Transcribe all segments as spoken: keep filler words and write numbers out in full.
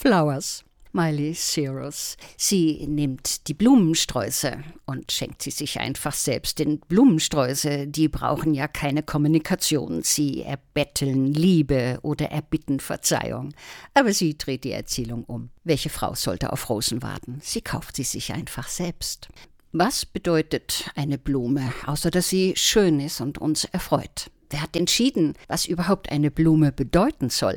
Flowers. Miley Cyrus. Sie nimmt die Blumensträuße und schenkt sie sich einfach selbst. Denn Blumensträuße, die brauchen ja keine Kommunikation. Sie erbetteln Liebe oder erbitten Verzeihung. Aber sie dreht die Erzählung um. Welche Frau sollte auf Rosen warten? Sie kauft sie sich einfach selbst. Was bedeutet eine Blume, außer dass sie schön ist und uns erfreut? Wer hat entschieden, was überhaupt eine Blume bedeuten soll?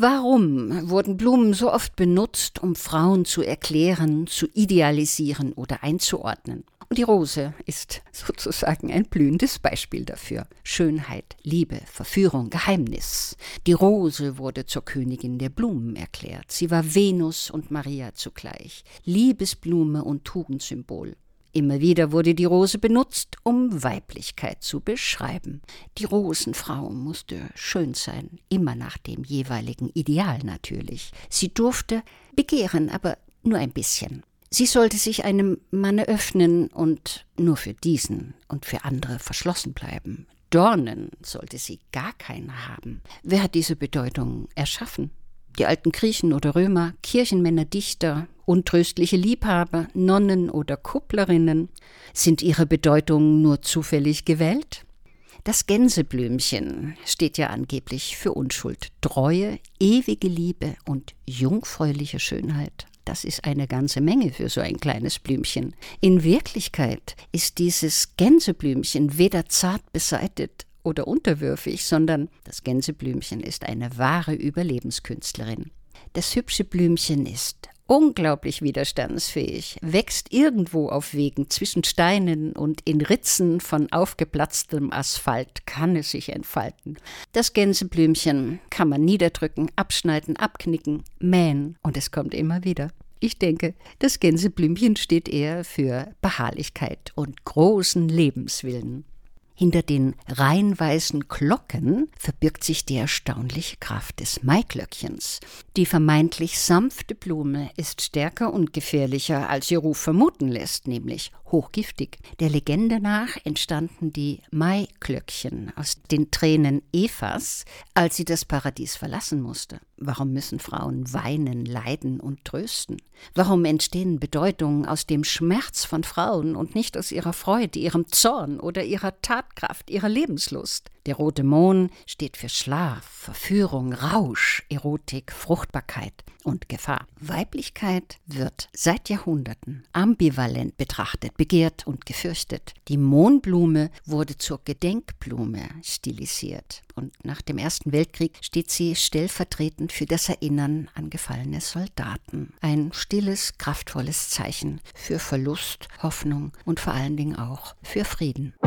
Warum wurden Blumen so oft benutzt, um Frauen zu erklären, zu idealisieren oder einzuordnen? Und die Rose ist sozusagen ein blühendes Beispiel dafür. Schönheit, Liebe, Verführung, Geheimnis. Die Rose wurde zur Königin der Blumen erklärt. Sie war Venus und Maria zugleich, Liebesblume und Tugendsymbol. Immer wieder wurde die Rose benutzt, um Weiblichkeit zu beschreiben. Die Rosenfrau musste schön sein, immer nach dem jeweiligen Ideal natürlich. Sie durfte begehren, aber nur ein bisschen. Sie sollte sich einem Manne öffnen und nur für diesen und für andere verschlossen bleiben. Dornen sollte sie gar keine haben. Wer hat diese Bedeutung erschaffen? Die alten Griechen oder Römer, Kirchenmänner, Dichter, untröstliche Liebhaber, Nonnen oder Kupplerinnen? Sind ihre Bedeutungen nur zufällig gewählt? Das Gänseblümchen steht ja angeblich für Unschuld, Treue, ewige Liebe und jungfräuliche Schönheit. Das ist eine ganze Menge für so ein kleines Blümchen. In Wirklichkeit ist dieses Gänseblümchen weder zart beseitet oder unterwürfig, sondern das Gänseblümchen ist eine wahre Überlebenskünstlerin. Das hübsche Blümchen ist unglaublich widerstandsfähig, wächst irgendwo auf Wegen zwischen Steinen und in Ritzen von aufgeplatztem Asphalt kann es sich entfalten. Das Gänseblümchen kann man niederdrücken, abschneiden, abknicken, mähen und es kommt immer wieder. Ich denke, das Gänseblümchen steht eher für Beharrlichkeit und großen Lebenswillen. Hinter den reinweißen Glocken verbirgt sich die erstaunliche Kraft des Maiglöckchens. Die vermeintlich sanfte Blume ist stärker und gefährlicher, als ihr Ruf vermuten lässt, nämlich hochgiftig. Der Legende nach entstanden die Maiglöckchen aus den Tränen Evas, als sie das Paradies verlassen musste. Warum müssen Frauen weinen, leiden und trösten? Warum entstehen Bedeutungen aus dem Schmerz von Frauen und nicht aus ihrer Freude, ihrem Zorn oder ihrer Tatkraft, ihrer Lebenslust? Der rote Mohn steht für Schlaf, Verführung, Rausch, Erotik, Fruchtbarkeit und Gefahr. Weiblichkeit wird seit Jahrhunderten ambivalent betrachtet, begehrt und gefürchtet. Die Mohnblume wurde zur Gedenkblume stilisiert und nach dem Ersten Weltkrieg steht sie stellvertretend für das Erinnern an gefallene Soldaten. Ein stilles, kraftvolles Zeichen für Verlust, Hoffnung und vor allen Dingen auch für Frieden.